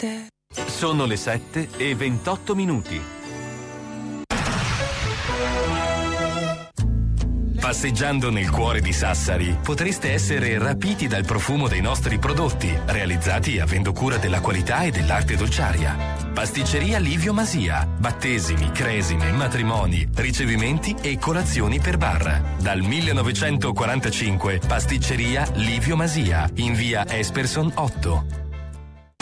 te. Sono le 7:28. Passeggiando nel cuore di Sassari potreste essere rapiti dal profumo dei nostri prodotti, realizzati avendo cura della qualità e dell'arte dolciaria. Pasticceria Livio Masia, battesimi, cresime, matrimoni, ricevimenti e colazioni per bar. Dal 1945 Pasticceria Livio Masia, in via Esperson 8.